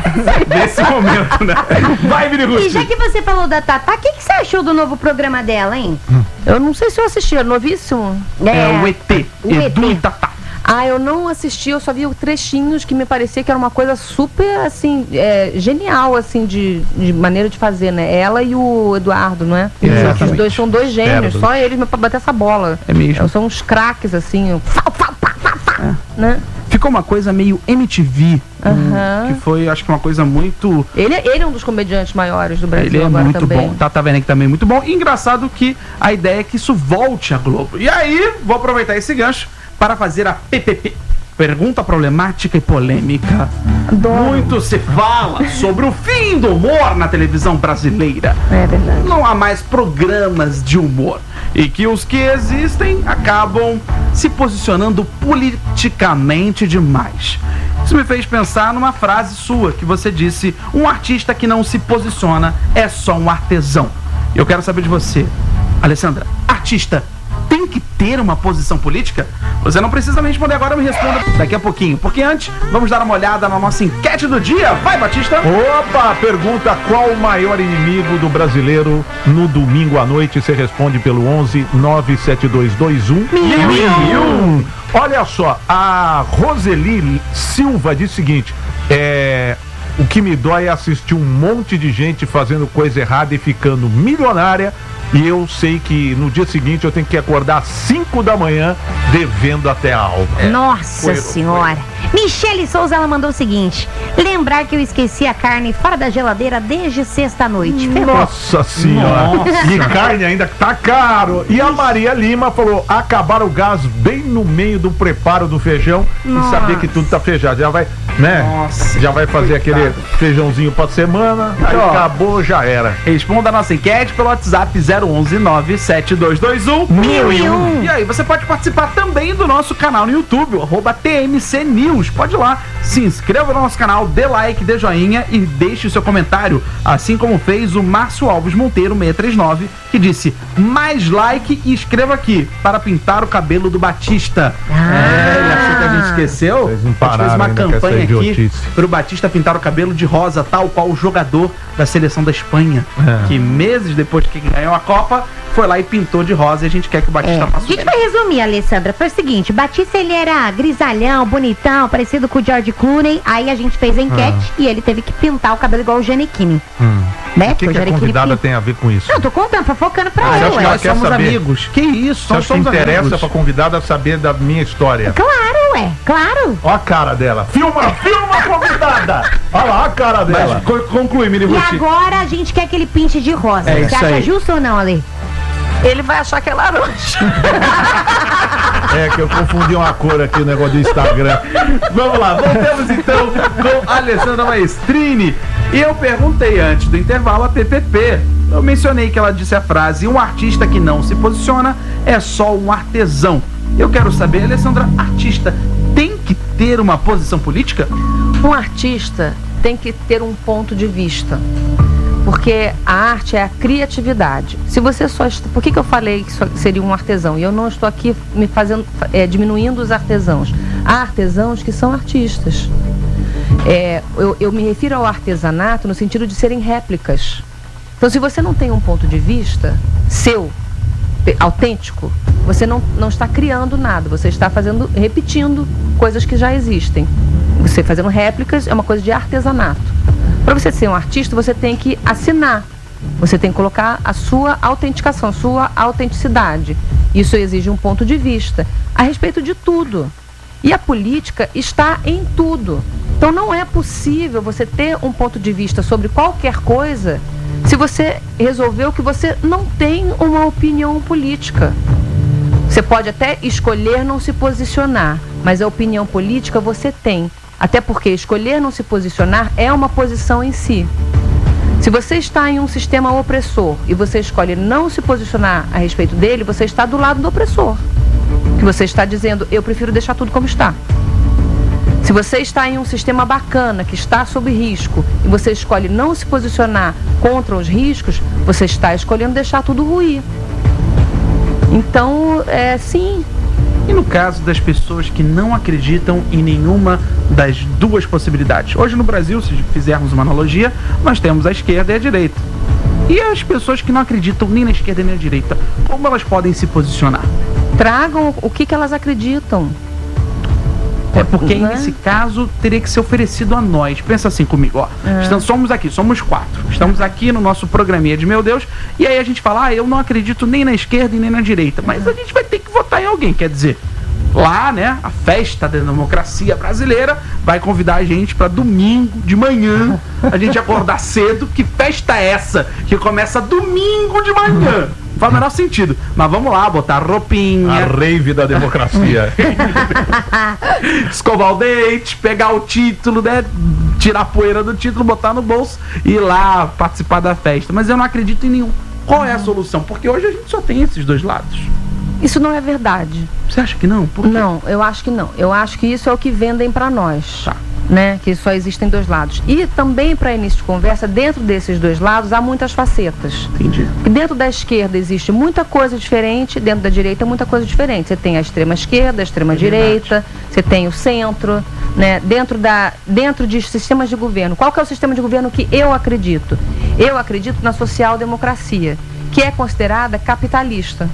Nesse momento, né? Vai, Vini Ruth. E já que você falou da Tatá, o que, que você achou do novo programa dela, hein? Eu não sei se eu assisti, é novíssimo. É o E T, o Edu E T. e Tatá. Ah, eu não assisti, eu só vi trechinhos que me parecia que era uma coisa super, assim, é, genial, assim, de, de maneira de fazer, né? Ela e o Eduardo, não é? Exatamente. Os dois são dois gênios, Certo. só eles pra bater essa bola. É mesmo. São uns craques, assim, fau, fau, fau, fau, fau, né? Ficou uma coisa meio M T V, Aham. que foi, acho que uma coisa muito... Ele, ele é um dos comediantes maiores do Brasil Ele é agora muito também. bom. Tata Werneck também é muito bom. E engraçado que a ideia é que isso volte à Globo. E aí, vou aproveitar esse gancho para fazer a P P P. Pergunta problemática e polêmica. Adoro. Muito se fala sobre o fim do humor na televisão brasileira. É verdade. Não há mais programas de humor. E que os que existem acabam se posicionando politicamente demais. Isso me fez pensar numa frase sua, que você disse: um artista que não se posiciona é só um artesão. Eu quero saber de você, Alessandra, artista tem que ter uma posição política? Você não precisa me responder agora, eu me responda daqui a pouquinho. Porque antes, vamos dar uma olhada na nossa enquete do dia. Vai, Batista! Opa, pergunta: qual o maior inimigo do brasileiro no domingo à noite? Você responde pelo onze nove sete dois dois um mil e um. Olha só, a Roseli Silva diz o seguinte: é, o que me dói é assistir um monte de gente fazendo coisa errada e ficando milionária. E eu sei que no dia seguinte eu tenho que acordar às cinco da manhã devendo até a alma. Nossa Foi- senhora. Michele Souza, ela mandou o seguinte: lembrar que eu esqueci a carne fora da geladeira desde sexta-noite. Ferrou. Nossa senhora. Nossa. E carne ainda tá caro. E a Maria Lima falou: acabar o gás bem no meio do preparo do feijão Nossa. e saber que tudo tá feijado. Já vai, né? Nossa, já vai fazer coitado. aquele feijãozinho pra semana. Aí Ó. acabou, já era. Responda a nossa enquete pelo WhatsApp zero onze nove sete dois dois um Mil e um. E aí, você pode participar também do nosso canal no YouTube, arroba T M C News. Pode ir lá, se inscreva no nosso canal, dê like, dê joinha e deixe o seu comentário. Assim como fez o Márcio Alves Monteiro seiscentos e trinta e nove, que disse: mais like e escreva aqui para pintar o cabelo do Batista. Ah. É, ele achou que a gente esqueceu. Vocês não A gente pararam fez uma ainda com essa campanha aqui idiotice. pro Batista pintar o cabelo de rosa, tal qual o jogador da seleção da Espanha, É. que meses depois que ganhou a Copa, foi lá e pintou de rosa, e a gente quer que o Batista É. A faça o gente mesmo. vai resumir, Alessandra. Foi o seguinte: Batista, ele era grisalhão, bonitão, parecido com o George Clooney. Aí a gente fez a enquete e ele teve que pintar o cabelo igual o Giannichini. Né? O que, Porque que a Giannichini convidada pinta- tem a ver com isso? Não, tô contando, fofocando pra Ah, você ele, acha que ué. ela nós quer somos saber? amigos. Que isso, Você nós acha que somos interessa amigos. pra convidada saber da minha história? Claro, ué, claro. Ó a cara dela. Filma, filma, convidada! Olha lá a cara dela. Mas co- conclui, Mini E Ruth. agora a gente quer que ele pinte de rosa. É Você isso acha aí. justo ou não, Ale? Ele vai achar que é laranja. É que eu confundi uma cor aqui no negócio do Instagram. Vamos lá, voltamos então com a Alessandra Maestrini. E eu perguntei antes do intervalo a P P P. Eu mencionei que ela disse a frase: um artista que não se posiciona é só um artesão. Eu quero saber, Alessandra, artista tem que ter uma posição política? Um artista tem que ter um ponto de vista. Porque a arte é a criatividade. Se você só está... Por que, que eu falei que só seria um artesão? E eu não estou aqui me fazendo, é, diminuindo os artesãos. Há artesãos que são artistas. É, eu, eu me refiro ao artesanato no sentido de serem réplicas. Então, se você não tem um ponto de vista seu, pe- autêntico, você não, não está criando nada. Você está fazendo, repetindo coisas que já existem. Você fazendo réplicas é uma coisa de artesanato. Para você ser um artista, você tem que assinar. Você tem que colocar a sua autenticação, sua autenticidade. Isso exige um ponto de vista a respeito de tudo. E a política está em tudo. Então não é possível você ter um ponto de vista sobre qualquer coisa se você resolveu que você não tem uma opinião política. Você pode até escolher não se posicionar, mas a opinião política você tem. Até porque escolher não se posicionar é uma posição em si. Se você está em um sistema opressor e você escolhe não se posicionar a respeito dele, você está do lado do opressor. Que você está dizendo: eu prefiro deixar tudo como está. Se você está em um sistema bacana, que está sob risco, e você escolhe não se posicionar contra os riscos, você está escolhendo deixar tudo ruir. Então, é, sim, E no caso das pessoas que não acreditam em nenhuma das duas possibilidades? Hoje no Brasil, se fizermos uma analogia, nós temos a esquerda e a direita. E as pessoas que não acreditam nem na esquerda nem na direita, como elas podem se posicionar? Tragam o que, que elas acreditam. É porque Né? nesse caso teria que ser oferecido a nós. Pensa assim comigo, ó. É. Estamos, somos aqui, somos quatro. Estamos aqui no nosso programinha de Meu Deus. E aí a gente fala, ah, eu não acredito nem na esquerda e nem na direita. Mas a gente vai ter que votar em alguém. Quer dizer, lá, né, a festa da democracia brasileira vai convidar a gente para domingo de manhã a gente acordar cedo. Que festa é essa que começa domingo de manhã? Não faz o menor sentido. Mas vamos lá, botar roupinha, A rave da democracia. escovar o dente, pegar o título, né? Tirar a poeira do título, botar no bolso e ir lá participar da festa. Mas eu não acredito em nenhum. Qual é a solução? Porque hoje a gente só tem esses dois lados. Isso não é verdade. Você acha que não? Por quê? Não, eu acho que não. Eu acho que isso é o que vendem pra nós. Tá. Né? Que só existem dois lados. E também, para início de conversa, dentro desses dois lados há muitas facetas. Entendi. E dentro da esquerda existe muita coisa diferente, dentro da direita muita coisa diferente. Você tem a extrema esquerda, a extrema É direita, você tem o centro, né? Dentro da, dentro de sistemas de governo. Qual que é o sistema de governo que eu acredito? Eu acredito na social-democracia, que é considerada capitalista.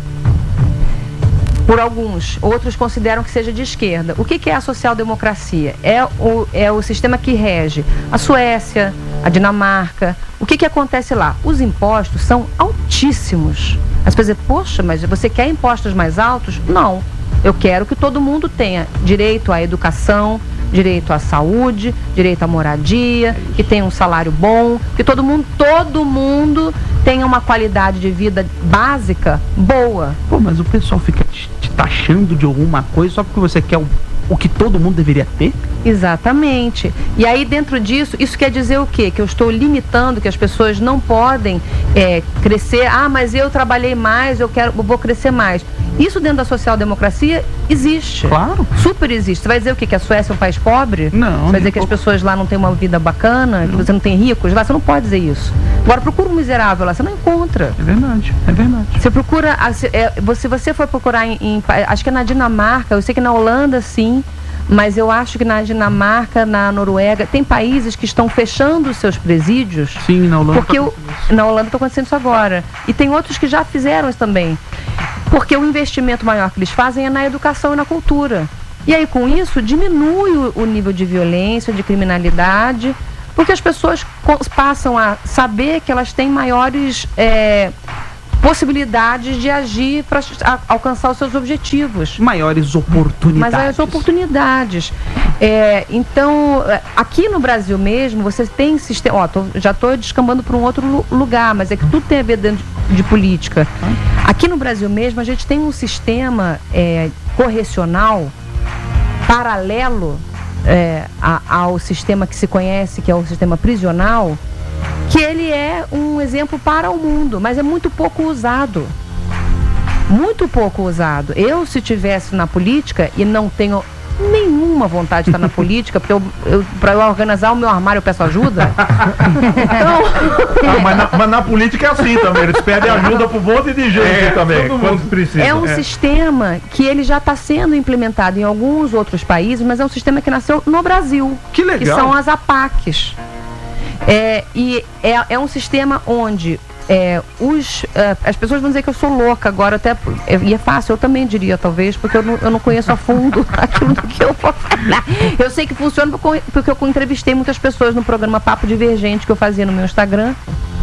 Por alguns, outros consideram que seja de esquerda. O que, que é a social-democracia? É o, é o sistema que rege a Suécia, a Dinamarca. O que, que acontece lá? Os impostos são altíssimos. As pessoas dizem, poxa, mas você quer impostos mais altos? Não. Eu quero que todo mundo tenha direito à educação, direito à saúde, direito à moradia, que tenha um salário bom, que todo mundo, todo mundo tenha uma qualidade de vida básica boa. Pô, mas o pessoal fica te, te taxando de alguma coisa só porque você quer o, o que todo mundo deveria ter? Exatamente. E aí dentro disso, isso quer dizer o quê? Que eu estou limitando, que as pessoas não podem é, crescer. Ah, mas eu trabalhei mais, eu quero, eu vou crescer mais. Isso dentro da social-democracia existe. Claro. Super existe. Você vai dizer o quê? Que a Suécia é um país pobre? Não, Você vai nem dizer que as pouco. pessoas lá não têm uma vida bacana? Que você não tem ricos lá? Você não pode dizer isso. Agora procura um miserável lá, você não encontra. É verdade, é verdade. Você procura, a- se é, você, você for procurar em, em pa- acho que é na Dinamarca, eu sei que na Holanda sim, mas eu acho que na Dinamarca, na Noruega, tem países que estão fechando os seus presídios. Sim, na Holanda. Porque tá o, acontecendo isso. na Holanda está acontecendo isso agora. E tem outros que já fizeram isso também. Porque o investimento maior que eles fazem é na educação e na cultura. E aí, com isso, diminui o, o nível de violência, de criminalidade, porque as pessoas co- passam a saber que elas têm maiores é, possibilidades de agir para alcançar os seus objetivos. Maiores oportunidades. Mas as oportunidades. É, então, é, aqui no Brasil mesmo, você tem sistema. Ó, tô- já estou descambando para um outro lu- lugar, mas é que tudo tem a ver dentro de, de política. Aqui no Brasil mesmo, a gente tem um sistema é, correcional paralelo é, a- ao sistema que se conhece, que é o sistema prisional, que ele é um exemplo para o mundo, mas é muito pouco usado. Muito pouco usado. Eu, se tivesse na política, e não tenho nenhuma vontade de estar na política, porque eu, eu, para eu organizar o meu armário eu peço ajuda. Ah, mas, na, mas na política é assim também, eles pedem ajuda pro monte de gente É, também, todo quando mundo. precisa. É um É. sistema que ele já está sendo implementado em alguns outros países, mas é um sistema que nasceu no Brasil. Que legal. Que são as A P A Cs. É, e é, é um sistema onde é, os, é, as pessoas vão dizer que eu sou louca agora, até, é, e é fácil, eu também diria talvez, porque eu não, eu não conheço a fundo aquilo do que eu vou falar. Eu sei que funciona porque, porque eu entrevistei muitas pessoas no programa Papo Divergente que eu fazia no meu Instagram.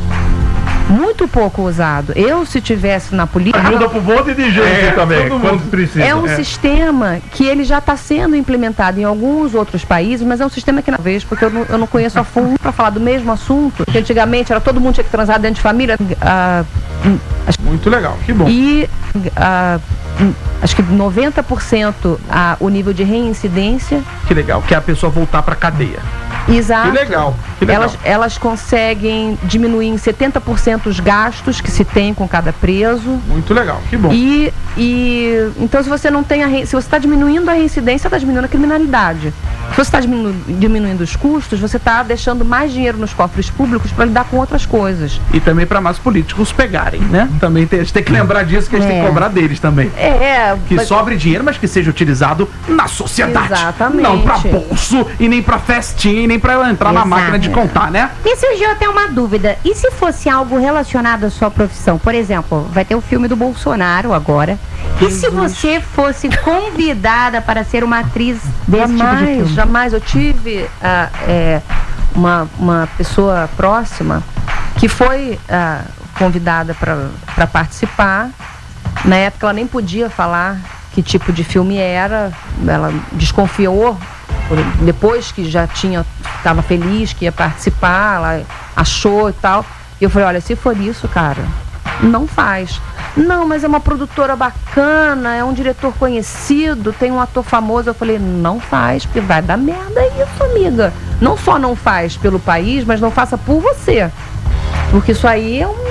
Muito pouco usado. Eu, se tivesse na política... Ajuda pro monte de gente É, também, todo quando mundo. precisa. É um É. sistema que ele já está sendo implementado em alguns outros países, mas é um sistema que, na vez, porque eu não, eu não conheço a fundo para falar do mesmo assunto, que antigamente era todo mundo tinha que transar dentro de família, ah, hum, acho- Muito legal, que bom. e ah, hum, acho que noventa por cento a, o nível de reincidência. Que legal, que é a pessoa voltar pra cadeia. Exato. Que legal, que legal. Elas, elas conseguem diminuir em setenta por cento os gastos que se tem com cada preso. Muito legal, que bom. E, e então se você não tem a re- se você está diminuindo a reincidência, está diminuindo a criminalidade. Se você está diminu diminuindo os custos, você está deixando mais dinheiro nos cofres públicos para lidar com outras coisas. E também para mais políticos pegarem, né? Também tem, a gente tem que lembrar disso, que a gente é. tem que cobrar deles também. É. Que mas... sobre dinheiro, mas que seja utilizado na sociedade. Exatamente. Não para bolso, e nem para festinha, e nem para entrar Exato. na máquina de contar, né? E surgiu até uma dúvida. E se fosse algo relacionado à sua profissão? Por exemplo, vai ter o filme do Bolsonaro agora. E se você fosse convidada para ser uma atriz desse jamais, tipo de filme? Jamais. Eu tive uh, é, uma, uma pessoa próxima que foi uh, convidada para participar. Na época ela nem podia falar que tipo de filme era. Ela desconfiou. Depois que já tinha, estava feliz que ia participar, ela achou e tal. E eu falei, olha, se for isso, cara, não faz. Não, mas é uma produtora bacana, é um diretor conhecido, tem um ator famoso. Eu falei, não faz, porque vai dar merda isso, amiga. Não só não faz pelo país, mas não faça por você. Porque isso aí é um...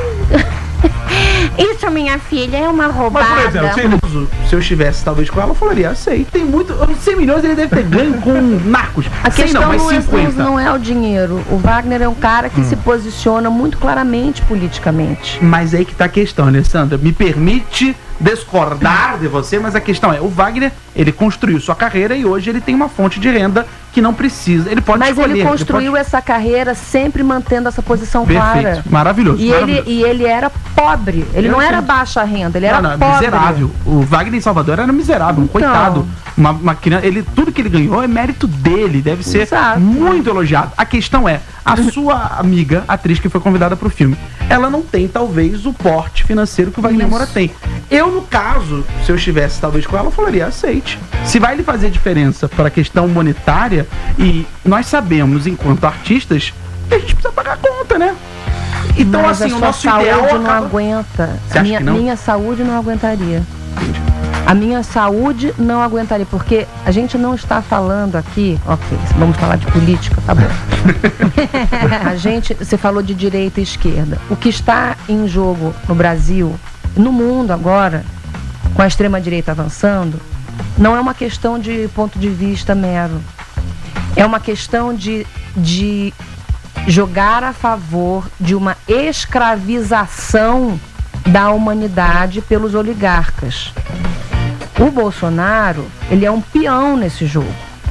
Isso, minha filha, é uma roubada. Mas, por exemplo, se, se eu estivesse talvez com ela, eu falaria, sei, tem muito, cem milhões ele deve ter ganho com narcos. A questão não, mas não, é, cinquenta. não é o dinheiro. O Wagner é um cara que hum. se posiciona muito claramente politicamente. Mas aí que tá a questão, Alessandra. Me permite discordar de você, mas a questão é, o Wagner, ele construiu sua carreira e hoje ele tem uma fonte de renda que não precisa, ele pode mas escolher. Mas ele construiu ele pode... essa carreira sempre mantendo essa posição Perfeito. clara. Maravilhoso. E, maravilhoso. Ele, e ele era pobre, ele Eu não sei. era baixa renda, ele era não, não, pobre. miserável. O Wagner em Salvador era miserável, um então, coitado. Uma, uma criança, ele, tudo que ele ganhou é mérito dele, deve ser Exato. muito elogiado. A questão é, a sua amiga, atriz que foi convidada para o filme, ela não tem talvez o porte financeiro que o Wagner Isso. Moura tem. Eu, no caso, se eu estivesse talvez com ela, eu falaria, aceite. Se vai lhe fazer diferença para a questão monetária, e nós sabemos, enquanto artistas, que a gente precisa pagar a conta, né? Então, mas assim, a o sua nosso saúde ideal não acaba... aguenta. Você A acha minha, que não? minha saúde não aguentaria. A minha saúde não aguentaria, porque a gente não está falando aqui, ok, vamos falar de política, tá bom. A gente, você falou de direita e esquerda. O que está em jogo no Brasil, no mundo agora, com a extrema-direita avançando, não é uma questão de ponto de vista mero. É uma questão de, de jogar a favor de uma escravização da humanidade pelos oligarcas. O Bolsonaro, ele é um peão nesse jogo.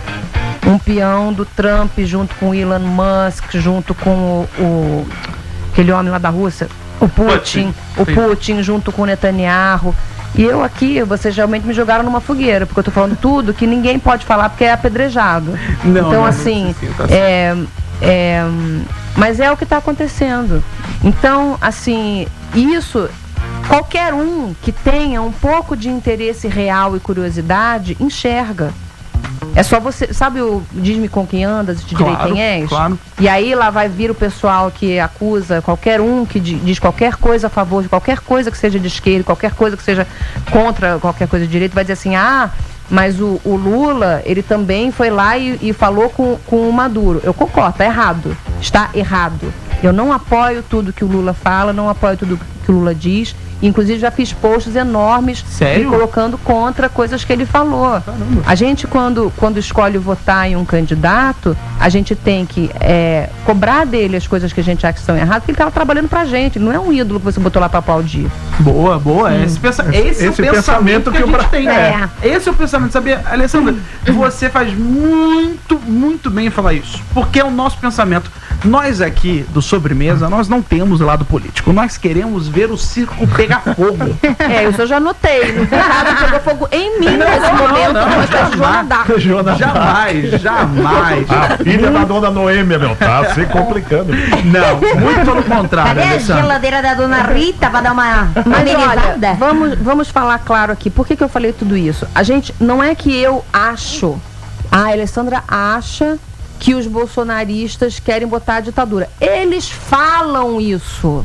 Um peão do Trump junto com o Elon Musk, junto com o, o aquele homem lá da Rússia, o Putin, Putin. o Putin junto com o Netanyahu. E eu aqui, vocês realmente me jogaram numa fogueira, porque eu tô falando tudo que ninguém pode falar porque é apedrejado. Não, então, não, assim, sim, tá é, é, mas é o que está acontecendo. Então, assim, isso, qualquer um que tenha um pouco de interesse real e curiosidade, enxerga. É só você, sabe o Diz-me com quem andas, te direi Claro, quem és? claro. E aí lá vai vir o pessoal que acusa qualquer um que di- diz qualquer coisa a favor de qualquer coisa que seja de esquerda, qualquer coisa que seja contra qualquer coisa de direita, vai dizer assim, ah, mas o, o Lula, ele também foi lá e, e falou com, com o Maduro. Eu concordo, tá errado, está errado. Eu não apoio tudo que o Lula fala, não apoio tudo que o Lula diz. Inclusive já fiz posts enormes Sério? me colocando contra coisas que ele falou. Caramba. A gente, quando, quando escolhe votar em um candidato, a gente tem que é, cobrar dele as coisas que a gente acha que são erradas, porque ele estava trabalhando pra gente. Ele não é um ídolo que você botou lá pra aplaudir. Boa, boa. Hum. Esse, pensa... esse, esse é o pensamento, pensamento que, que a gente tem. É. Esse é o pensamento, sabia? Alessandra, você faz muito, muito bem em falar isso. Porque é o nosso pensamento. Nós aqui, do Sobremesa, nós não temos lado político. Nós queremos ver o circo pegar fogo. É, isso eu já notei. Não tem nada que pegou fogo em mim Não, nesse não, momento. não, Mas tá de Joana d'Arc. Joana Jamais, jamais. A filha da dona Noêmia, meu, tá se complicando. Não, muito pelo contrário, Cadê a Alessandra. geladeira da dona Rita pra dar uma Mas olha, amenizada? vamos, vamos falar claro aqui. Por que, que eu falei tudo isso? A gente, não é que eu acho, a Alessandra acha que os bolsonaristas querem botar a ditadura. Eles falam isso.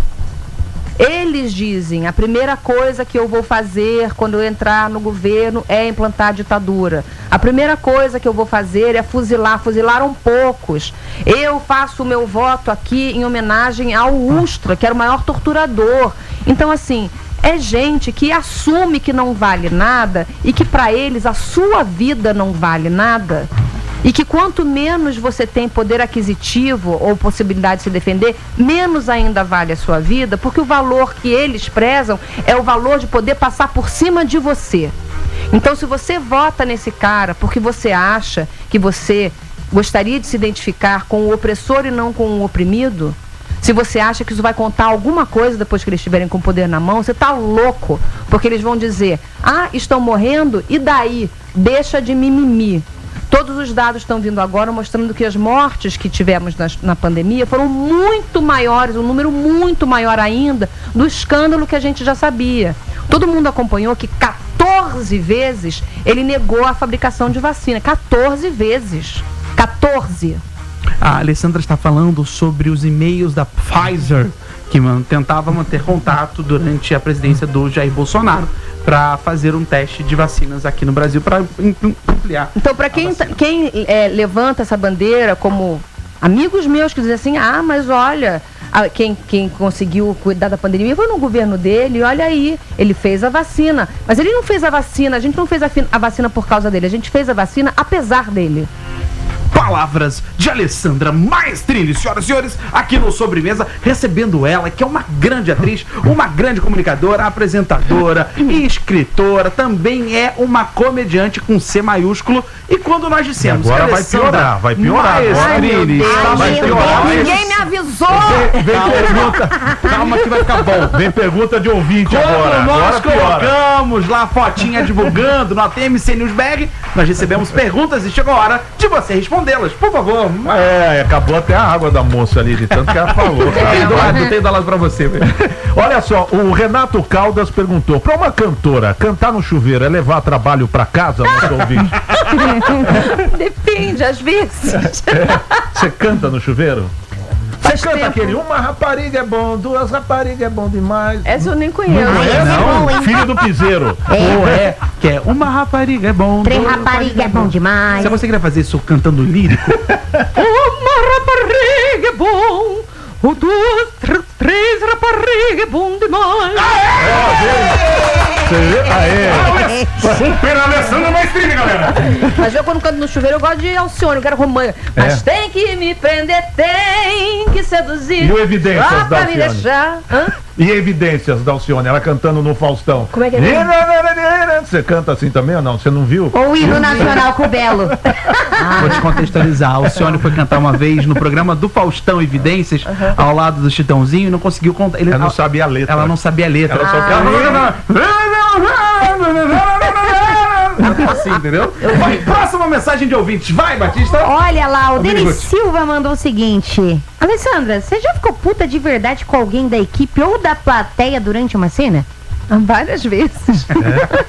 Eles dizem, a primeira coisa que eu vou fazer quando eu entrar no governo é implantar a ditadura. A primeira coisa que eu vou fazer é fuzilar. Fuzilaram poucos. Eu faço o meu voto aqui em homenagem ao Ustra, que era o maior torturador. Então, assim, é gente que assume que não vale nada e que para eles a sua vida não vale nada. E que quanto menos você tem poder aquisitivo ou possibilidade de se defender, menos ainda vale a sua vida, porque o valor que eles prezam é o valor de poder passar por cima de você. Então, se você vota nesse cara porque você acha que você gostaria de se identificar com o opressor e não com o oprimido, se você acha que isso vai contar alguma coisa depois que eles estiverem com o poder na mão, você está louco, porque eles vão dizer, ah, estão morrendo, e daí? Deixa de mimimi. Todos os dados estão vindo agora mostrando que as mortes que tivemos na, na pandemia foram muito maiores, um número muito maior ainda do escândalo que a gente já sabia. Todo mundo acompanhou que quatorze vezes ele negou a fabricação de vacina. quatorze vezes. quatorze. A Alessandra está falando sobre os e-mails da Pfizer, que man, tentava manter contato durante a presidência do Jair Bolsonaro para fazer um teste de vacinas aqui no Brasil para ampliar. Então, para quem, quem é, levanta essa bandeira, como amigos meus que dizem assim, ah, mas olha, a, quem, quem conseguiu cuidar da pandemia foi no governo dele, olha aí, ele fez a vacina. Mas ele não fez a vacina, a gente não fez a, a vacina por causa dele, a gente fez a vacina apesar dele. Palavras de Alessandra Maestrini, senhoras e senhores, aqui no Sobremesa, recebendo ela, que é uma grande atriz, uma grande comunicadora, apresentadora e escritora, também é uma comediante com C maiúsculo. E quando nós dissemos agora que vai piorar, vai piorar. Maestrini está vai piorar. Ninguém me avisou! Vem, vem pergunta, calma que vai ficar bom. Vem pergunta de ouvinte Quando agora. nós agora colocamos lá a fotinha divulgando no A T M C News B R, nós recebemos perguntas e chegou a hora de você respondê-las. Por favor. É, acabou até a água da moça ali, de tanto que ela falou. Eu tenho dólar pra você, velho. Olha só, o Renato Caldas perguntou, pra uma cantora, cantar no chuveiro é levar trabalho pra casa, nosso ouvinte? Depende, às vezes. É, você canta no chuveiro? Faz Você canta tempo. aquele, uma rapariga é bom, duas raparigas é bom demais. Essa eu nem conheço. Não é, não? Filho do piseiro. Ou é, que é uma rapariga é bom. Três duas rapariga é bom demais. Se você queria fazer isso cantando lírico, Uma rapariga é bom, o duas, tr- três rapariga é bom demais. Aê! super Alessandra Maestrini, galera. Mas eu quando canto no chuveiro eu gosto de Alcione, eu quero romântica. Mas É. tem que me prender, tem que seduzir. E o Evidências ah, da pra me Alcione? deixar. Hã? E evidências da Alcione, ela cantando no Faustão. Como é que é? Você canta assim também ou não? Você não viu? Ou o hino nacional com o Belo. Vou te contextualizar. A Alcione foi cantar uma vez no programa do Faustão Evidências, ao lado do Chitãozinho, e não conseguiu contar. Ele, Ela não sabia a letra. Ela não sabia a letra. Ela só ficava assim, entendeu? Vai, próxima mensagem de ouvintes. Vai, Batista. Olha lá, o Ô, Denis Miniguti. Silva mandou o seguinte: Alessandra, você já ficou puta de verdade com alguém da equipe ou da plateia durante uma cena? Várias vezes.